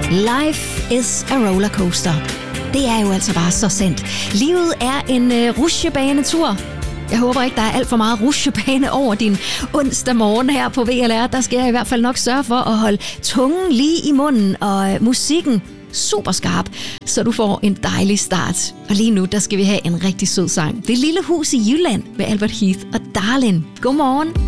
Life is a rollercoaster. Det er jo altså bare så sandt. Livet er en rutsjebanetur. Jeg håber ikke, der er alt for meget rutsjebane over din onsdag morgen her på VLR. Der skal jeg i hvert fald nok sørge for at holde tungen lige i munden og musikken super skarp, så du får en dejlig start. Og lige nu, der skal vi have en rigtig sød sang. Det lille hus i Jylland med Albert Heath og Darlin. Godmorgen.